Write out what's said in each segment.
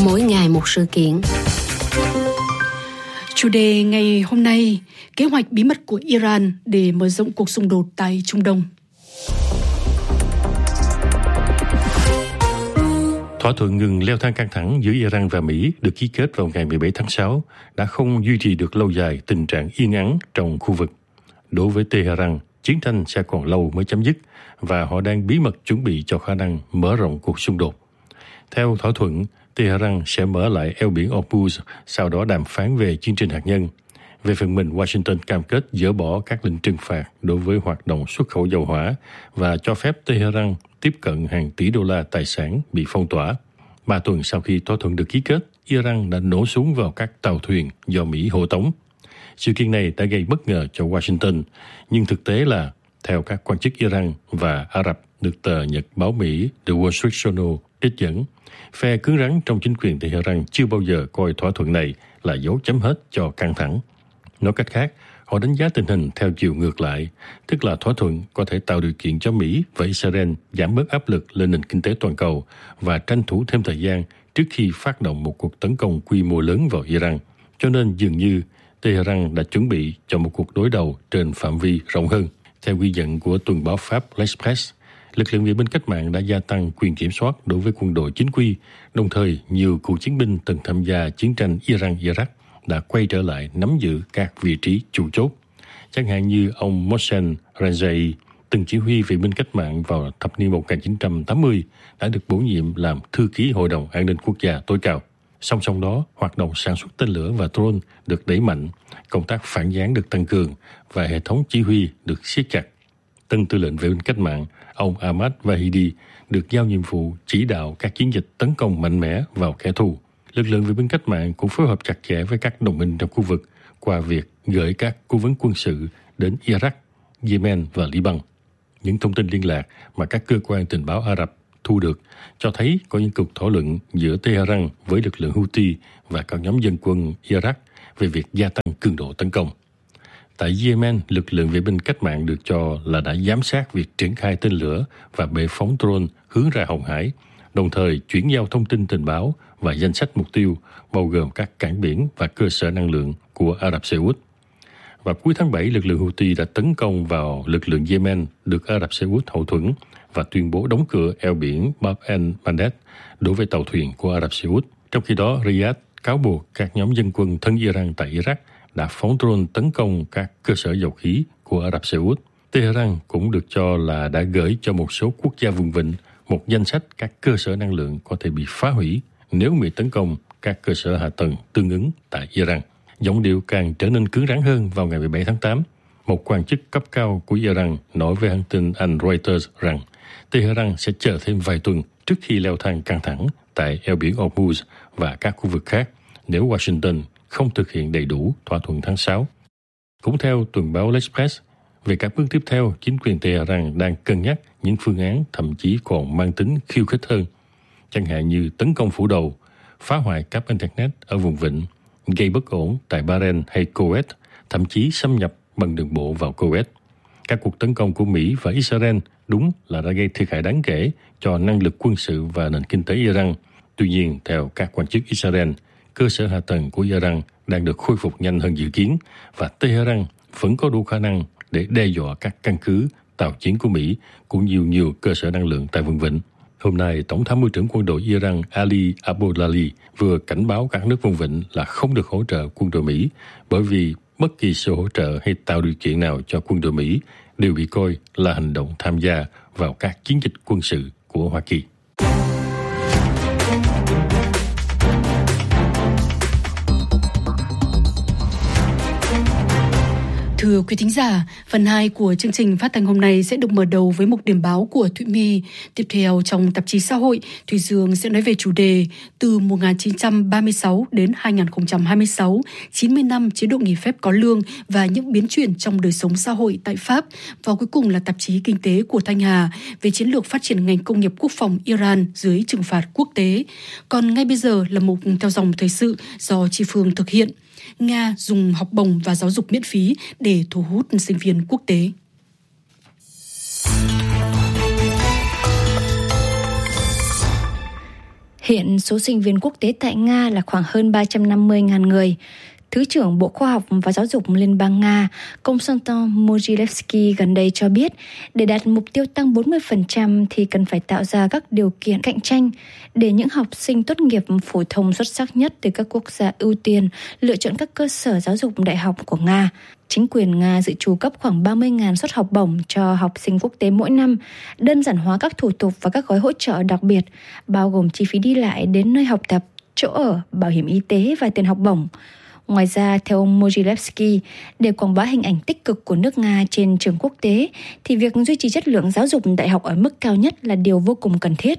mỗi ngày một sự kiện. Chủ đề ngày hôm nay, kế hoạch bí mật của Iran để mở rộng cuộc xung đột tại Trung Đông. Thỏa thuận ngừng leo thang căng thẳng giữa Iran và Mỹ được ký kết vào ngày 17 tháng 6 đã không duy trì được lâu dài tình trạng yên ắng trong khu vực. Đối với Tehran, chiến tranh sẽ còn lâu mới chấm dứt và họ đang bí mật chuẩn bị cho khả năng mở rộng cuộc xung đột. Theo thỏa thuận, Tehran sẽ mở lại eo biển Hormuz, sau đó đàm phán về chương trình hạt nhân. Về phần mình, Washington cam kết dỡ bỏ các lệnh trừng phạt đối với hoạt động xuất khẩu dầu hỏa và cho phép Tehran tiếp cận hàng tỷ đô la tài sản bị phong tỏa. 3 tuần sau khi thỏa thuận được ký kết, Iran đã nổ súng vào các tàu thuyền do Mỹ hộ tống. Sự kiện này đã gây bất ngờ cho Washington, nhưng thực tế là, theo các quan chức Iran và Ả Rập được tờ Nhật báo Mỹ The Wall Street Journal trích dẫn, phe cứng rắn trong chính quyền Tehran chưa bao giờ coi thỏa thuận này là dấu chấm hết cho căng thẳng. Nói cách khác, họ đánh giá tình hình theo chiều ngược lại, tức là thỏa thuận có thể tạo điều kiện cho Mỹ và Israel giảm bớt áp lực lên nền kinh tế toàn cầu và tranh thủ thêm thời gian trước khi phát động một cuộc tấn công quy mô lớn vào Iran. Cho nên dường như Tehran đã chuẩn bị cho một cuộc đối đầu trên phạm vi rộng hơn. Theo ghi nhận của tuần báo Pháp L'Express, lực lượng vệ binh cách mạng đã gia tăng quyền kiểm soát đối với quân đội chính quy, đồng thời nhiều cựu chiến binh từng tham gia chiến tranh Iran-Iraq đã quay trở lại nắm giữ các vị trí chủ chốt. Chẳng hạn như ông Mohsen Rajai, từng chỉ huy vệ binh cách mạng vào thập niên 1980, đã được bổ nhiệm làm thư ký Hội đồng An ninh Quốc gia tối cao. Song song đó, hoạt động sản xuất tên lửa và drone được đẩy mạnh, công tác phản gián được tăng cường và hệ thống chỉ huy được siết chặt. Tân tư lệnh vệ binh cách mạng, ông Ahmad Vahidi, được giao nhiệm vụ chỉ đạo các chiến dịch tấn công mạnh mẽ vào kẻ thù. Lực lượng vệ binh cách mạng cũng phối hợp chặt chẽ với các đồng minh trong khu vực qua việc gửi các cố vấn quân sự đến Iraq, Yemen và Liban. Những thông tin liên lạc mà các cơ quan tình báo Ả Rập thu được cho thấy có những cuộc thảo luận giữa Tehran với lực lượng Houthi và các nhóm dân quân Iraq về việc gia tăng cường độ tấn công. Tại Yemen, lực lượng vệ binh cách mạng được cho là đã giám sát việc triển khai tên lửa và bệ phóng drone hướng ra Hồng Hải, đồng thời chuyển giao thông tin tình báo và danh sách mục tiêu, bao gồm các cảng biển và cơ sở năng lượng của Ả Rập Xê Út. Vào cuối tháng 7, lực lượng Houthi đã tấn công vào lực lượng Yemen được Ả Rập Xê Út hậu thuẫn và tuyên bố đóng cửa eo biển Bab el-Mandeb đối với tàu thuyền của Ả Rập Xê Út. Trong khi đó, Riyadh cáo buộc các nhóm dân quân thân Iran tại Iraq đã phóng drone tấn công các cơ sở dầu khí của Ả Rập Xê Út. Tehran cũng được cho là đã gửi cho một số quốc gia vùng vịnh một danh sách các cơ sở năng lượng có thể bị phá hủy nếu Mỹ tấn công các cơ sở hạ tầng tương ứng tại Iran. Giọng điệu càng trở nên cứng rắn hơn vào ngày 17 tháng 8. Một quan chức cấp cao của Iran nói với hãng tin Anh Reuters rằng Tehran sẽ chờ thêm vài tuần trước khi leo thang căng thẳng tại eo biển Hormuz và các khu vực khác nếu Washington không thực hiện đầy đủ thỏa thuận tháng 6. Cũng theo tuần báo L'Express, về các bước tiếp theo, chính quyền Tehran đang cân nhắc những phương án thậm chí còn mang tính khiêu khích hơn, chẳng hạn như tấn công phủ đầu, phá hoại cáp Internet ở vùng vịnh, gây bất ổn tại Bahrain hay Kuwait, thậm chí xâm nhập bằng đường bộ vào Kuwait. Các cuộc tấn công của Mỹ và Israel đúng là đã gây thiệt hại đáng kể cho năng lực quân sự và nền kinh tế Iran. Tuy nhiên, theo các quan chức Israel, cơ sở hạ tầng của Iran đang được khôi phục nhanh hơn dự kiến và Tehran vẫn có đủ khả năng để đe dọa các căn cứ, tàu chiến của Mỹ cũng như nhiều cơ sở năng lượng tại vùng vịnh. Hôm nay, Tổng tham mưu trưởng quân đội Iran Ali Abdolali vừa cảnh báo các nước vùng vịnh là không được hỗ trợ quân đội Mỹ bởi vì bất kỳ sự hỗ trợ hay tạo điều kiện nào cho quân đội Mỹ đều bị coi là hành động tham gia vào các chiến dịch quân sự của Hoa Kỳ. Thưa quý thính giả, phần 2 của chương trình phát thanh hôm nay sẽ được mở đầu với mục điểm báo của Thụy My. Tiếp theo trong tạp chí xã hội, Thùy Dương sẽ nói về chủ đề từ 1936 đến 2026, 90 năm chế độ nghỉ phép có lương và những biến chuyển trong đời sống xã hội tại Pháp. Và cuối cùng là tạp chí kinh tế của Thanh Hà về chiến lược phát triển ngành công nghiệp quốc phòng Iran dưới trừng phạt quốc tế. Còn ngay bây giờ là mục theo dòng thời sự do Chi Phương thực hiện. Nga dùng học bổng và giáo dục miễn phí để thu hút sinh viên quốc tế. Hiện số sinh viên quốc tế tại Nga là khoảng hơn 350.000 người. Thứ trưởng Bộ Khoa học và Giáo dục Liên bang Nga, Konstantin Mogilevsky gần đây cho biết, để đạt mục tiêu tăng 40% thì cần phải tạo ra các điều kiện cạnh tranh để những học sinh tốt nghiệp phổ thông xuất sắc nhất từ các quốc gia ưu tiên lựa chọn các cơ sở giáo dục đại học của Nga. Chính quyền Nga dự trù cấp khoảng 30.000 suất học bổng cho học sinh quốc tế mỗi năm, đơn giản hóa các thủ tục và các gói hỗ trợ đặc biệt, bao gồm chi phí đi lại đến nơi học tập, chỗ ở, bảo hiểm y tế và tiền học bổng. Ngoài ra, theo ông Mogilevsky, để quảng bá hình ảnh tích cực của nước Nga trên trường quốc tế, thì việc duy trì chất lượng giáo dục đại học ở mức cao nhất là điều vô cùng cần thiết.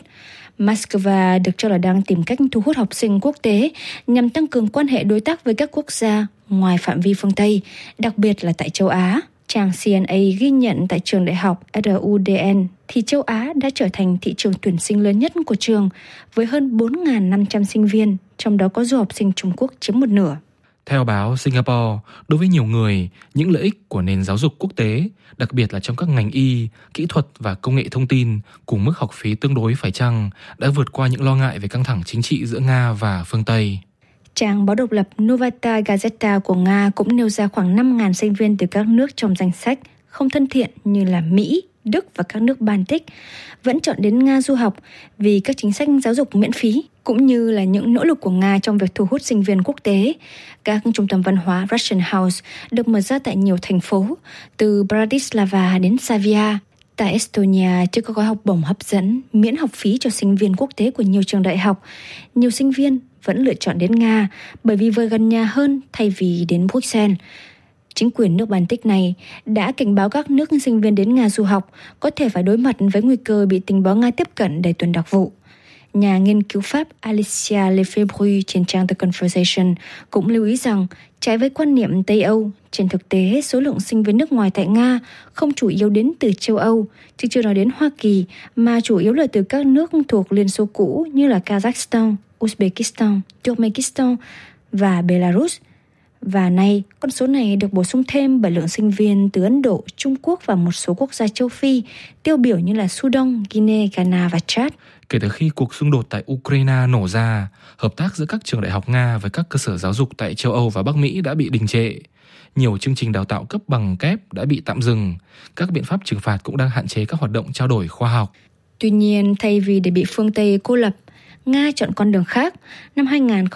Moscow được cho là đang tìm cách thu hút học sinh quốc tế nhằm tăng cường quan hệ đối tác với các quốc gia ngoài phạm vi phương Tây, đặc biệt là tại châu Á. Trang CNA ghi nhận tại trường đại học RUDN thì châu Á đã trở thành thị trường tuyển sinh lớn nhất của trường với hơn 4.500 sinh viên, trong đó có du học sinh Trung Quốc chiếm một nửa. Theo báo Singapore, đối với nhiều người, những lợi ích của nền giáo dục quốc tế, đặc biệt là trong các ngành y, kỹ thuật và công nghệ thông tin, cùng mức học phí tương đối phải chăng, đã vượt qua những lo ngại về căng thẳng chính trị giữa Nga và phương Tây. Trang báo độc lập Novaya Gazeta của Nga cũng nêu ra khoảng 5.000 sinh viên từ các nước trong danh sách không thân thiện như là Mỹ, Đức và các nước Baltic vẫn chọn đến Nga du học vì các chính sách giáo dục miễn phí, cũng như là những nỗ lực của Nga trong việc thu hút sinh viên quốc tế. Các trung tâm văn hóa Russian House được mở ra tại nhiều thành phố, từ Bratislava đến Savia. Tại Estonia chưa có gói học bổng hấp dẫn, miễn học phí cho sinh viên quốc tế của nhiều trường đại học. Nhiều sinh viên vẫn lựa chọn đến Nga bởi vì vừa gần nhà hơn thay vì đến Bruxelles. Chính quyền nước Baltic này đã cảnh báo các nước sinh viên đến Nga du học có thể phải đối mặt với nguy cơ bị tình báo Nga tiếp cận để tuần đặc vụ. Nhà nghiên cứu Pháp Alicia Lefebvre trên trang The Conversation cũng lưu ý rằng, trái với quan niệm Tây Âu, trên thực tế số lượng sinh viên nước ngoài tại Nga không chủ yếu đến từ châu Âu, chứ chưa nói đến Hoa Kỳ, mà chủ yếu là từ các nước thuộc Liên Xô cũ như là Kazakhstan, Uzbekistan, Turkmenistan và Belarus. Và nay, con số này được bổ sung thêm bởi lượng sinh viên từ Ấn Độ, Trung Quốc và một số quốc gia châu Phi, tiêu biểu như là Sudan, Guinea, Ghana và Chad. Kể từ khi cuộc xung đột tại Ukraine nổ ra, hợp tác giữa các trường đại học Nga với các cơ sở giáo dục tại châu Âu và Bắc Mỹ đã bị đình trệ. Nhiều chương trình đào tạo cấp bằng kép đã bị tạm dừng. Các biện pháp trừng phạt cũng đang hạn chế các hoạt động trao đổi khoa học. Tuy nhiên, thay vì để bị phương Tây cô lập, Nga chọn con đường khác. Năm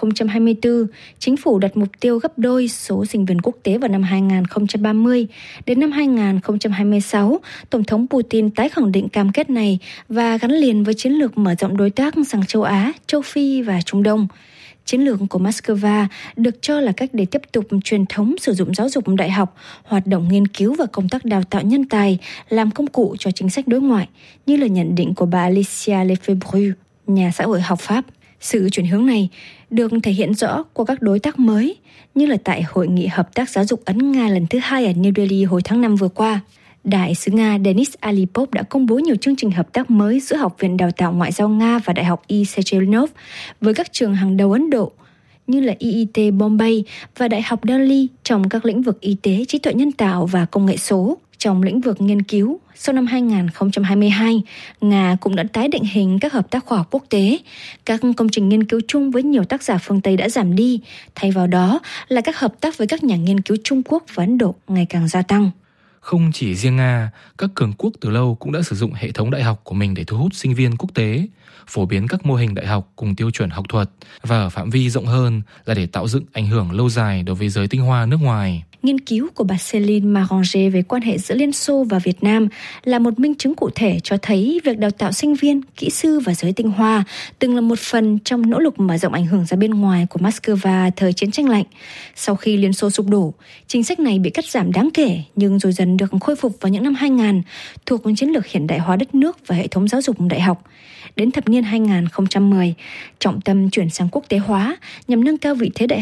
2024, chính phủ đặt mục tiêu gấp đôi số sinh viên quốc tế vào năm 2030. Đến năm 2026, Tổng thống Putin tái khẳng định cam kết này và gắn liền với chiến lược mở rộng đối tác sang châu Á, châu Phi và Trung Đông. Chiến lược của Moscow được cho là cách để tiếp tục truyền thống sử dụng giáo dục đại học, hoạt động nghiên cứu và công tác đào tạo nhân tài làm công cụ cho chính sách đối ngoại, như là nhận định của bà Alicia Lefebvre, nhà xã hội học Pháp. Sự chuyển hướng này được thể hiện rõ qua các đối tác mới, như là tại Hội nghị Hợp tác Giáo dục Ấn-Nga lần thứ 2 ở New Delhi hồi tháng 5 vừa qua. Đại sứ Nga Denis Alipov đã công bố nhiều chương trình hợp tác mới giữa Học viện Đào tạo Ngoại giao Nga và Đại học E. Sechenov với các trường hàng đầu Ấn Độ, như là IIT Bombay và Đại học Delhi trong các lĩnh vực y tế, trí tuệ nhân tạo và công nghệ số. Trong lĩnh vực nghiên cứu, sau năm 2022, Nga cũng đã tái định hình các hợp tác khoa học quốc tế. Các công trình nghiên cứu chung với nhiều tác giả phương Tây đã giảm đi, thay vào đó là các hợp tác với các nhà nghiên cứu Trung Quốc và Ấn Độ ngày càng gia tăng. Không chỉ riêng Nga, các cường quốc từ lâu cũng đã sử dụng hệ thống đại học của mình để thu hút sinh viên quốc tế, phổ biến các mô hình đại học cùng tiêu chuẩn học thuật, và ở phạm vi rộng hơn là để tạo dựng ảnh hưởng lâu dài đối với giới tinh hoa nước ngoài. Nghiên cứu của bà Céline Maranger về quan hệ giữa Liên Xô và Việt Nam là một minh chứng cụ thể cho thấy việc đào tạo sinh viên, kỹ sư và giới tinh hoa từng là một phần trong nỗ lực mở rộng ảnh hưởng ra bên ngoài của Moscow thời chiến tranh lạnh. Sau khi Liên Xô sụp đổ, chính sách này bị cắt giảm đáng kể nhưng rồi dần được khôi phục vào những năm 2000 thuộc chiến lược hiện đại hóa đất nước và hệ thống giáo dục đại học. Đến thập niên 2010, trọng tâm chuyển sang quốc tế hóa nhằm nâng cao vị thế đại học,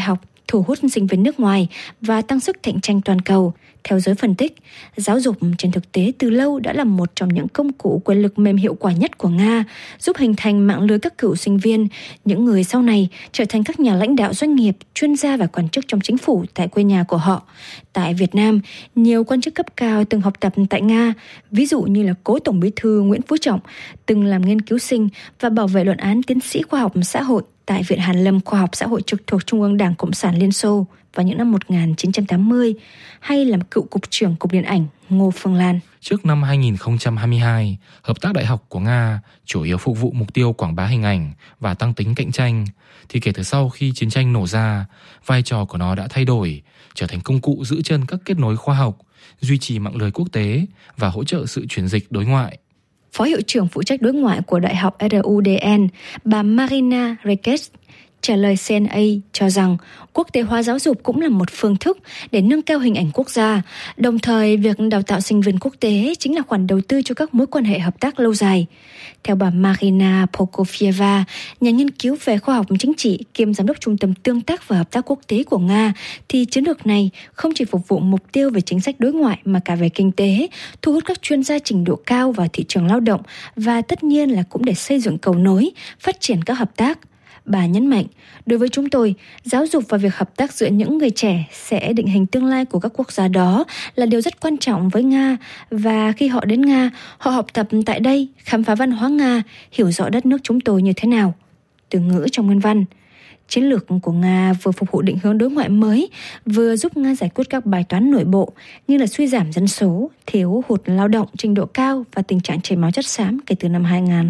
thu hút sinh viên nước ngoài và tăng sức cạnh tranh toàn cầu. Theo giới phân tích, giáo dục trên thực tế từ lâu đã là một trong những công cụ quyền lực mềm hiệu quả nhất của Nga, giúp hình thành mạng lưới các cựu sinh viên, những người sau này trở thành các nhà lãnh đạo doanh nghiệp, chuyên gia và quan chức trong chính phủ tại quê nhà của họ. Tại Việt Nam, nhiều quan chức cấp cao từng học tập tại Nga, ví dụ như là cố Tổng Bí thư Nguyễn Phú Trọng, từng làm nghiên cứu sinh và bảo vệ luận án tiến sĩ khoa học xã hội tại Viện Hàn lâm Khoa học Xã hội trực thuộc Trung ương Đảng Cộng sản Liên Xô vào những năm 1980, hay làm cựu Cục trưởng Cục Điện ảnh Ngô Phương Lan. Trước năm 2022, hợp tác đại học của Nga chủ yếu phục vụ mục tiêu quảng bá hình ảnh và tăng tính cạnh tranh, thì kể từ sau khi chiến tranh nổ ra, vai trò của nó đã thay đổi, trở thành công cụ giữ chân các kết nối khoa học, duy trì mạng lưới quốc tế và hỗ trợ sự chuyển dịch đối ngoại. Phó hiệu trưởng phụ trách đối ngoại của Đại học RUDN, bà Marina Rekes, trả lời CNA cho rằng quốc tế hóa giáo dục cũng là một phương thức để nâng cao hình ảnh quốc gia. Đồng thời, việc đào tạo sinh viên quốc tế chính là khoản đầu tư cho các mối quan hệ hợp tác lâu dài. Theo bà Marina Pokofieva, nhà nghiên cứu về khoa học chính trị kiêm giám đốc Trung tâm Tương tác và Hợp tác Quốc tế của Nga, thì chiến lược này không chỉ phục vụ mục tiêu về chính sách đối ngoại mà cả về kinh tế, thu hút các chuyên gia trình độ cao vào thị trường lao động và tất nhiên là cũng để xây dựng cầu nối, phát triển các hợp tác. Bà nhấn mạnh, đối với chúng tôi, giáo dục và việc hợp tác giữa những người trẻ sẽ định hình tương lai của các quốc gia đó là điều rất quan trọng với Nga, và khi họ đến Nga, họ học tập tại đây, khám phá văn hóa Nga, hiểu rõ đất nước chúng tôi như thế nào. Từ ngữ trong nguyên văn. Chiến lược của Nga vừa phục vụ định hướng đối ngoại mới, vừa giúp Nga giải quyết các bài toán nội bộ như là suy giảm dân số, thiếu hụt lao động trình độ cao và tình trạng chảy máu chất xám kể từ năm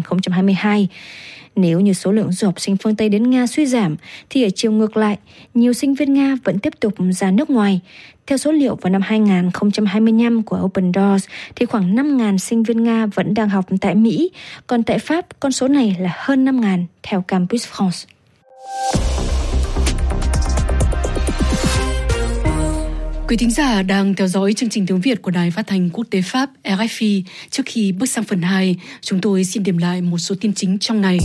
2022. Nếu như số lượng du học sinh phương Tây đến Nga suy giảm, thì ở chiều ngược lại, nhiều sinh viên Nga vẫn tiếp tục ra nước ngoài. Theo số liệu vào năm 2025 của Open Doors, thì khoảng 5.000 sinh viên Nga vẫn đang học tại Mỹ, còn tại Pháp, con số này là hơn 5.000, theo Campus France. Quý thính giả đang theo dõi chương trình tiếng Việt của Đài Phát thanh Quốc tế Pháp RFI. Trước khi bước sang phần 2, chúng tôi xin điểm lại một số tin chính trong ngày.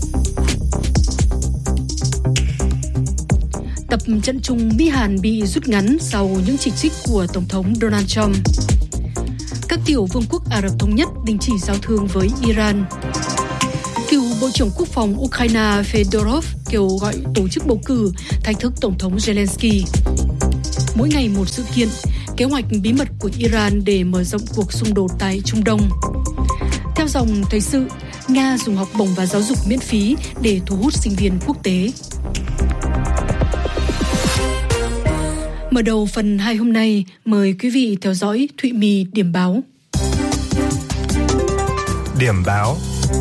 Tập trận chung Mỹ-Hàn bị rút ngắn sau những chỉ trích của Tổng thống Donald Trump. Các tiểu vương quốc Ả Rập Thống Nhất đình chỉ giao thương với Iran. Cựu Bộ trưởng Quốc phòng Ukraine Fedorov kêu gọi tổ chức bầu cử thách thức Tổng thống Zelensky. Mỗi ngày một sự kiện, kế hoạch bí mật của Iran để mở rộng cuộc xung đột tại Trung Đông. Theo dòng thời sự, Nga dùng học bổng và giáo dục miễn phí để thu hút sinh viên quốc tế. Mở đầu phần 2 hôm nay, mời quý vị theo dõi Thụy My điểm báo. Điểm báo.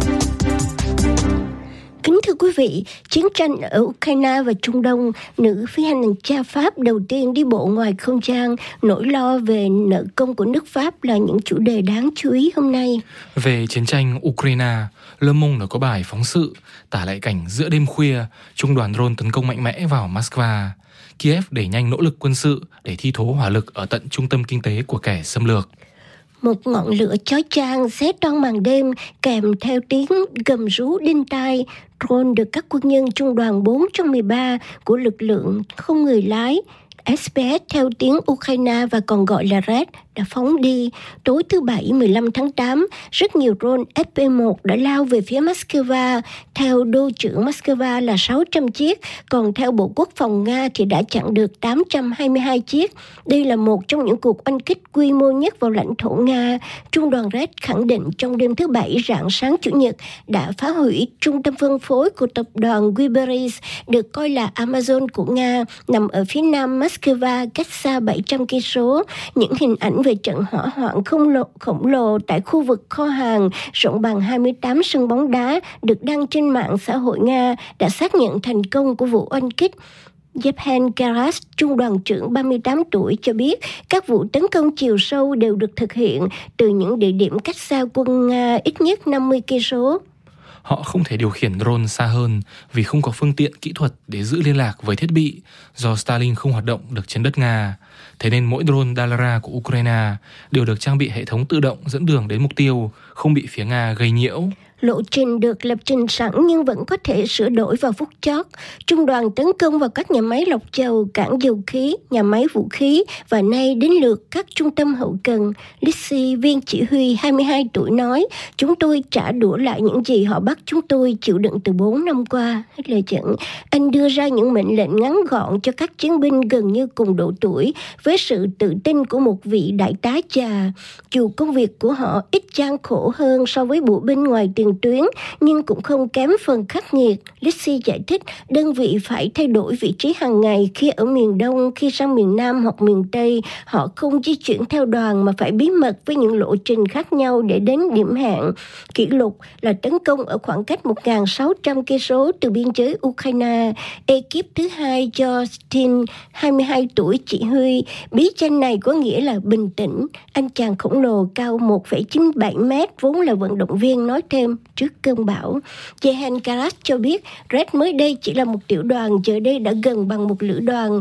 Kính thưa quý vị, chiến tranh ở Ukraine và Trung Đông, nữ phi hành gia Pháp đầu tiên đi bộ ngoài không gian, nỗi lo về nợ công của nước Pháp là những chủ đề đáng chú ý hôm nay. Về chiến tranh Ukraine, Le Monde có bài phóng sự tả lại cảnh giữa đêm khuya, trung đoàn drone tấn công mạnh mẽ vào Moscow. Kiev đẩy nhanh nỗ lực quân sự để thi thố hỏa lực ở tận trung tâm kinh tế của kẻ xâm lược. Một ngọn lửa chói chang xé toang màn đêm kèm theo tiếng gầm rú đinh tai. Drone được các quân nhân trung đoàn 4 trong 13 của lực lượng không người lái SPS theo tiếng Ukraine và còn gọi là RED đã phóng đi. Tối thứ Bảy 15 tháng 8, rất nhiều drone FP1 đã lao về phía Moscow. Theo đô trưởng Moscow là 600 chiếc, còn theo Bộ Quốc phòng Nga thì đã chặn được 822 chiếc. Đây là một trong những cuộc oanh kích quy mô nhất vào lãnh thổ Nga. Trung đoàn RED khẳng định trong đêm thứ Bảy rạng sáng Chủ nhật đã phá hủy trung tâm phân phối của tập đoàn Weberiz, được coi là Amazon của Nga, nằm ở phía nam Moscow, cách xa 700 cây số. Những hình ảnh về trận hỏa hoạn khổng lồ tại khu vực kho hàng rộng bằng 28 sân bóng đá được đăng trên mạng xã hội Nga đã xác nhận thành công của vụ oanh kích. Yevhen Karas, trung đoàn trưởng 38 tuổi cho biết các vụ tấn công chiều sâu đều được thực hiện từ những địa điểm cách xa quân Nga ít nhất 50 cây số. Họ không thể điều khiển drone xa hơn vì không có phương tiện kỹ thuật để giữ liên lạc với thiết bị do Starlink không hoạt động được trên đất Nga. Thế nên mỗi drone Dalara của Ukraine đều được trang bị hệ thống tự động dẫn đường đến mục tiêu, không bị phía Nga gây nhiễu. Lộ trình được lập trình sẵn nhưng vẫn có thể sửa đổi vào phút chót. Trung đoàn tấn công vào các nhà máy lọc dầu, cảng dầu khí, nhà máy vũ khí và nay đến lượt các trung tâm hậu cần. Lizzie, viên chỉ huy 22 tuổi nói, chúng tôi trả đũa lại những gì họ bắt chúng tôi chịu đựng từ 4 năm qua. Hết lời dẫn, anh đưa ra những mệnh lệnh ngắn gọn cho các chiến binh gần như cùng độ tuổi với sự tự tin của một vị đại tá già. Dù công việc của họ ít gian khổ hơn so với bộ binh ngoài tiền tuyến, nhưng cũng không kém phần khắc nghiệt. Lizzie giải thích, đơn vị phải thay đổi vị trí hàng ngày khi ở miền Đông, khi sang miền Nam hoặc miền Tây. Họ không di chuyển theo đoàn mà phải bí mật với những lộ trình khác nhau để đến điểm hẹn. Kỷ lục là tấn công ở khoảng cách 1.600 cây số từ biên giới Ukraine. Ekip thứ hai do Stin, 22 tuổi chỉ huy. Bí danh này có nghĩa là bình tĩnh. Anh chàng khổng lồ cao 1,97 mét vốn là vận động viên nói thêm trước cơn bão. Jehan Karas cho biết Red mới đây chỉ là một tiểu đoàn, giờ đây đã gần bằng một lữ đoàn.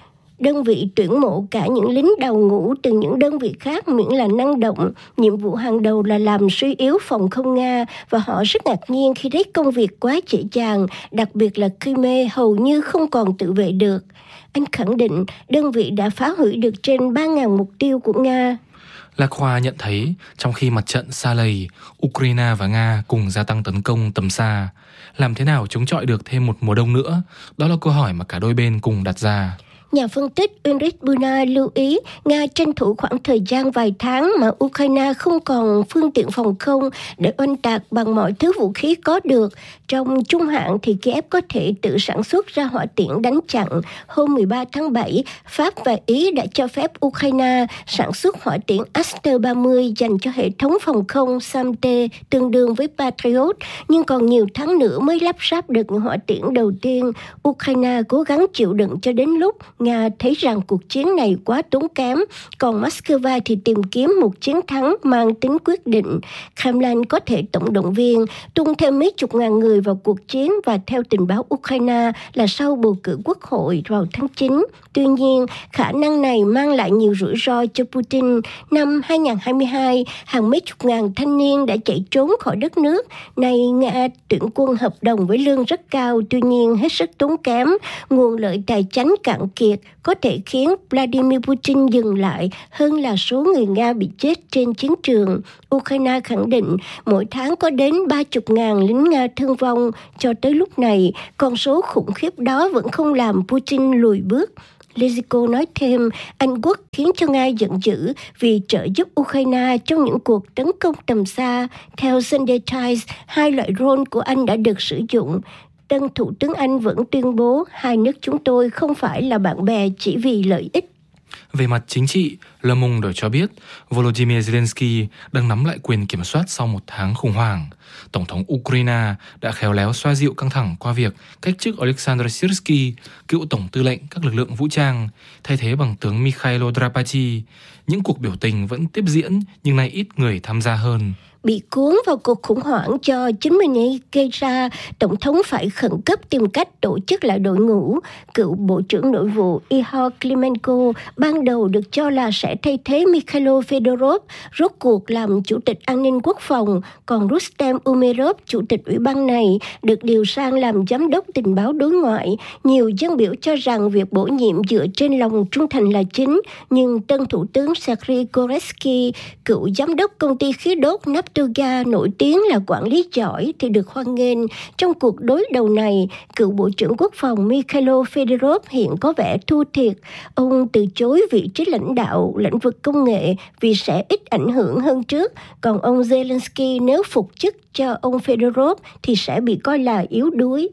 Đơn vị tuyển mộ cả những lính đầu ngũ từ những đơn vị khác miễn là năng động. Nhiệm vụ hàng đầu là làm suy yếu phòng không Nga và họ rất ngạc nhiên khi thấy công việc quá dễ dàng, đặc biệt là Crimea hầu như không còn tự vệ được. Anh khẳng định đơn vị đã phá hủy được trên 3.000 mục tiêu của Nga. Lacroix nhận thấy trong khi mặt trận xa lầy, Ukraine và Nga cùng gia tăng tấn công tầm xa, làm thế nào chống chọi được thêm một mùa đông nữa? Đó là câu hỏi mà cả đôi bên cùng đặt ra. Nhà phân tích Ulrich Buna lưu ý Nga tranh thủ khoảng thời gian vài tháng mà Ukraine không còn phương tiện phòng không để oanh tạc bằng mọi thứ vũ khí có được. Trong trung hạn thì Kiev có thể tự sản xuất ra hỏa tiễn đánh chặn. Hôm 13 tháng 7, Pháp và Ý đã cho phép Ukraine sản xuất hỏa tiễn Aster-30 dành cho hệ thống phòng không SAM-T tương đương với Patriot, nhưng còn nhiều tháng nữa mới lắp ráp được những hỏa tiễn đầu tiên. Ukraine cố gắng chịu đựng cho đến lúc Nga thấy rằng cuộc chiến này quá tốn kém, còn Moscow thì tìm kiếm một chiến thắng mang tính quyết định. Kremlin có thể tổng động viên, tung thêm mấy chục ngàn người vào cuộc chiến và theo tình báo Ukraine là sau bầu cử quốc hội vào tháng 9. Tuy nhiên, khả năng này mang lại nhiều rủi ro cho Putin. Năm 2022, hàng mấy chục ngàn thanh niên đã chạy trốn khỏi đất nước. Nay Nga tuyển quân hợp đồng với lương rất cao, tuy nhiên hết sức tốn kém. Nguồn lợi tài chính cạn kiệt có thể khiến Vladimir Putin dừng lại hơn là số người Nga bị chết trên chiến trường. Ukraine khẳng định mỗi tháng có đến 30.000 lính Nga thương vong. Cho tới lúc này, con số khủng khiếp đó vẫn không làm Putin lùi bước. Liziko nói thêm, Anh Quốc khiến cho Nga giận dữ vì trợ giúp Ukraine trong những cuộc tấn công tầm xa. Theo Sunday Times, 2 loại drone của Anh đã được sử dụng. Tân Thủ tướng Anh vẫn tuyên bố hai nước chúng tôi không phải là bạn bè chỉ vì lợi ích. Về mặt chính trị, Le Monde cho biết Volodymyr Zelensky đang nắm lại quyền kiểm soát sau một tháng khủng hoảng. Tổng thống Ukraine đã khéo léo xoa dịu căng thẳng qua việc cách chức Oleksandr Syrsky, cựu tổng tư lệnh các lực lượng vũ trang, thay thế bằng tướng Mikhailo Drapati. Những cuộc biểu tình vẫn tiếp diễn nhưng nay ít người tham gia hơn. Bị cuốn vào cuộc khủng hoảng do chính mình ấy gây ra, Tổng thống phải khẩn cấp tìm cách tổ chức lại đội ngũ. Cựu Bộ trưởng Nội vụ Ihor Klimenko ban đầu được cho là sẽ thay thế Mikhailo Fedorov, rốt cuộc làm Chủ tịch An ninh Quốc phòng, còn Rustem Umerov, Chủ tịch Ủy ban này, được điều sang làm Giám đốc tình báo đối ngoại. Nhiều dân biểu cho rằng việc bổ nhiệm dựa trên lòng trung thành là chính, nhưng tân Thủ tướng Sergei Koretsky, cựu Giám đốc công ty khí đốt Naftogaz nổi tiếng là quản lý giỏi thì được hoan nghênh. Trong cuộc đối đầu này, cựu Bộ trưởng Quốc phòng Mikhailo Fedorov hiện có vẻ thua thiệt. Ông từ chối vị trí lãnh đạo lĩnh vực công nghệ vì sẽ ít ảnh hưởng hơn trước. Còn ông Zelensky nếu phục chức cho ông Fedorov thì sẽ bị coi là yếu đuối.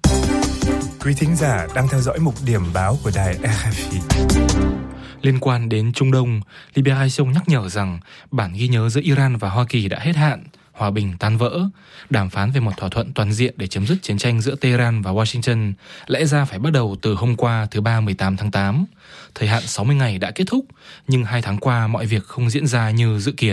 Quý thính giả đang theo dõi mục điểm báo của đài RFI. Liên quan đến Trung Đông, Liberation nhắc nhở rằng bản ghi nhớ giữa Iran và Hoa Kỳ đã hết hạn, hòa bình tan vỡ. Đàm phán về một thỏa thuận toàn diện để chấm dứt chiến tranh giữa Tehran và Washington lẽ ra phải bắt đầu từ hôm qua thứ Ba 18 tháng 8. Thời hạn 60 ngày đã kết thúc, nhưng 2 tháng qua mọi việc không diễn ra như dự kiến.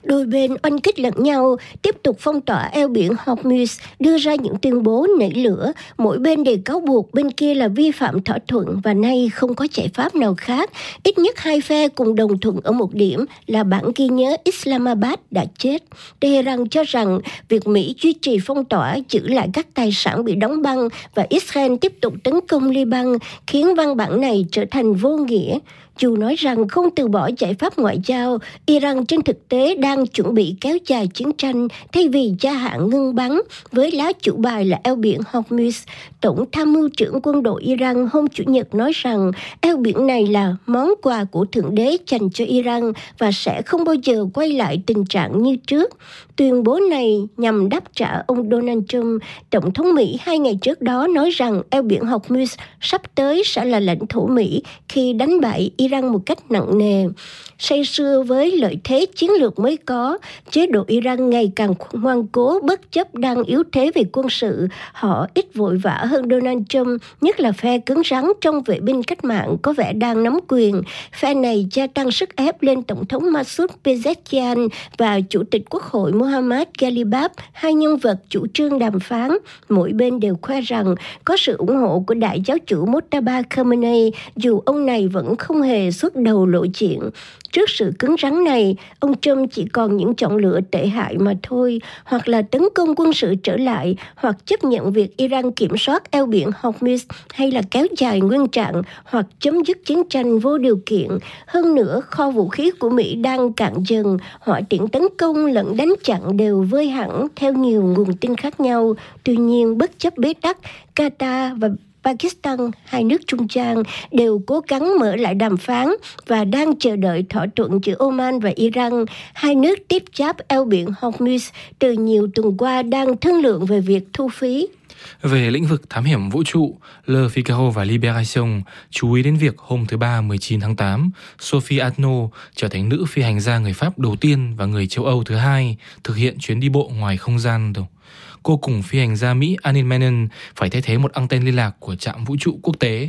Đôi bên oanh kích lẫn nhau, tiếp tục phong tỏa eo biển Hormuz, đưa ra những tuyên bố nảy lửa. Mỗi bên đều cáo buộc bên kia là vi phạm thỏa thuận và nay không có giải pháp nào khác. Ít nhất hai phe cùng đồng thuận ở một điểm là bản ghi nhớ Islamabad đã chết. Tehran cho rằng việc Mỹ duy trì phong tỏa, giữ lại các tài sản bị đóng băng và Israel tiếp tục tấn công Liban khiến văn bản này trở thành vô nghĩa. Dù nói rằng không từ bỏ giải pháp ngoại giao, Iran trên thực tế đang chuẩn bị kéo dài chiến tranh thay vì gia hạn ngưng bắn với lá chủ bài là eo biển Hormuz. Tổng tham mưu trưởng quân đội Iran hôm Chủ nhật nói rằng eo biển này là món quà của Thượng Đế dành cho Iran và sẽ không bao giờ quay lại tình trạng như trước. Tuyên bố này nhằm đáp trả ông Donald Trump, Tổng thống Mỹ 2 ngày trước đó nói rằng eo biển Hormuz sắp tới sẽ là lãnh thổ Mỹ khi đánh bại Iran một cách nặng nề. Say sưa với lợi thế chiến lược mới có, chế độ Iran ngày càng ngoan cố bất chấp đang yếu thế về quân sự. Họ ít vội vã hơn Donald Trump, nhất là phe cứng rắn trong vệ binh cách mạng có vẻ đang nắm quyền. Phe này gia tăng sức ép lên Tổng thống Masoud Pezeshkian và Chủ tịch Quốc hội Mohammad Ghalibaf, hai nhân vật chủ trương đàm phán. Mỗi bên đều khoe rằng có sự ủng hộ của đại giáo chủ Mojtaba Khamenei, dù ông này vẫn không hề xuất đầu lộ diện. Trước sự cứng rắn này, ông Trump chỉ còn những chọn lựa tệ hại mà thôi, hoặc là tấn công quân sự trở lại, hoặc chấp nhận việc Iran kiểm soát eo biển Hormuz, hay là kéo dài nguyên trạng, hoặc chấm dứt chiến tranh vô điều kiện. Hơn nữa, kho vũ khí của Mỹ đang cạn dần, hỏa tiễn tấn công lẫn đánh chặn đều vơi hẳn theo nhiều nguồn tin khác nhau. Tuy nhiên, bất chấp bế tắc, Qatar và Pakistan, hai nước trung gian, đều cố gắng mở lại đàm phán và đang chờ đợi thỏa thuận giữa Oman và Iran. Hai nước tiếp giáp eo biển Hormuz từ nhiều tuần qua đang thương lượng về việc thu phí. Về lĩnh vực thám hiểm vũ trụ, Le Figaro và Libération chú ý đến việc hôm thứ Ba 19 tháng 8, Sophie Arnaud trở thành nữ phi hành gia người Pháp đầu tiên và người châu Âu thứ hai thực hiện chuyến đi bộ ngoài không gian. Cô cùng phi hành gia Mỹ Anil Menon phải thay thế một ăng-ten liên lạc của trạm vũ trụ quốc tế.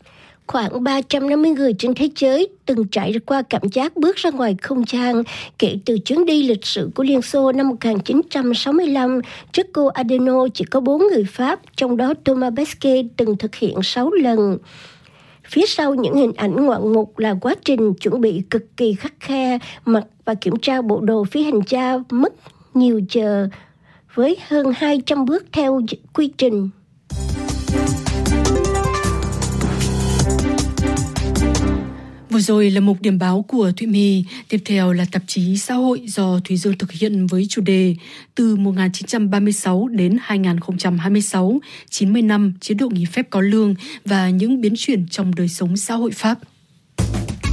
Khoảng 350 người trên thế giới từng trải qua cảm giác bước ra ngoài không gian kể từ chuyến đi lịch sử của Liên Xô năm 1965. Trước cô Arnaud chỉ có 4 người Pháp, trong đó Thomas Pesquet từng thực hiện 6 lần. Phía sau những hình ảnh ngoạn mục là quá trình chuẩn bị cực kỳ khắt khe, mặc và kiểm tra bộ đồ phi hành gia mất nhiều giờ với hơn 200 bước theo quy trình. Vừa rồi là mục điểm báo của Thụy My, tiếp theo là tạp chí xã hội do Thúy Dương thực hiện với chủ đề từ 1936 đến 2026, 90 năm chế độ nghỉ phép có lương và những biến chuyển trong đời sống xã hội Pháp.